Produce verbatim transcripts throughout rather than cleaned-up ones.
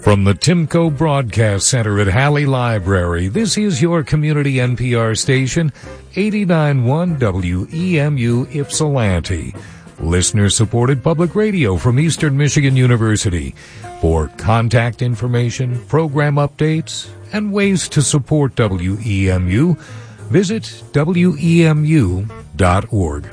From the Timco Broadcast Center at Halley Library, this is your community N P R station, eighty-nine point one W E M U Ypsilanti. Listener-supported public radio from Eastern Michigan University. For contact information, program updates, and ways to support W E M U, visit W E M U dot org.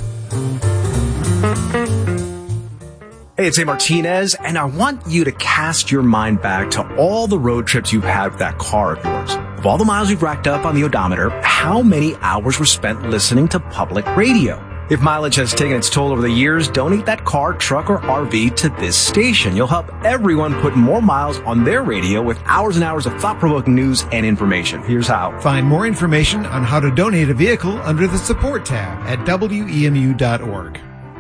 Hey, it's A. Martinez, and I want you to cast your mind back to all the road trips you've had with that car of yours. Of all the miles you've racked up on the odometer, how many hours were spent listening to public radio? If mileage has taken its toll over the years, donate that car, truck, or R V to this station. You'll help everyone put more miles on their radio with hours and hours of thought-provoking news and information. Here's how. Find more information on how to donate a vehicle under the support tab at W E M U dot org.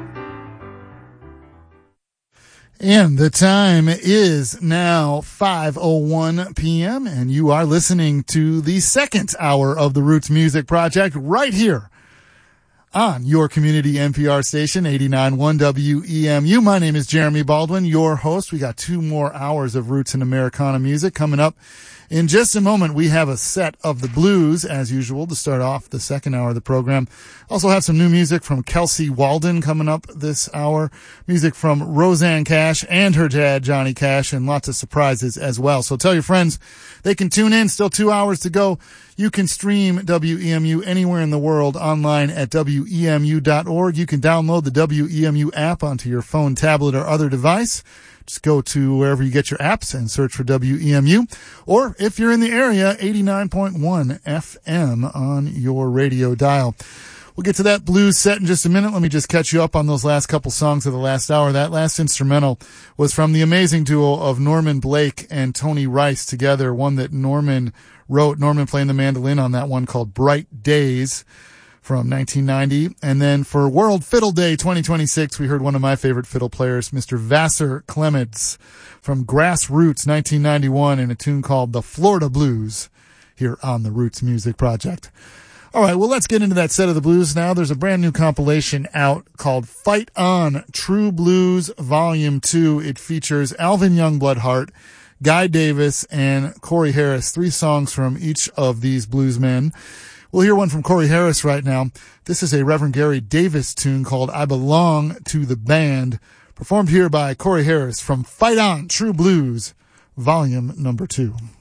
And the time is now five oh one p.m., and you are listening to the second hour of the Roots Music Project right here on your community N P R station, eighty-nine point one W E M U. My name is Jeremy Baldwin, your host. We got two more hours of Roots and Americana music coming up. In just a moment, we have a set of the blues, as usual, to start off the second hour of the program. Also have some new music from Kelsey Walden coming up this hour. Music from Rosanne Cash and her dad, Johnny Cash, and lots of surprises as well. So tell your friends they can tune in. Still two hours to go. You can stream W E M U anywhere in the world online at W E M U dot org. You can download the W E M U app onto your phone, tablet, or other device. Just go to wherever you get your apps and search for W E M U. Or if you're in the area, eighty-nine point one F M on your radio dial. We'll get to that blues set in just a minute. Let me just catch you up on those last couple songs of the last hour. That last instrumental was from the amazing duo of Norman Blake and Tony Rice together, one that Norman wrote. Norman playing the mandolin on that one called Bright Days from nineteen ninety. And then for World Fiddle Day twenty twenty-six, we heard one of my favorite fiddle players, Mister Vassar Clements, from Grassroots nineteen ninety-one in a tune called The Florida Blues here on the Roots Music Project. All right, well, let's get into that set of the blues now. There's a brand new compilation out called Fight On True Blues Volume two. It features Alvin Youngblood Hart, Guy Davis, and Corey Harris, three songs from each of these bluesmen. We'll hear one from Corey Harris right now. This is a Reverend Gary Davis tune called I Belong to the Band, performed here by Corey Harris from Fight On True Blues, volume number two.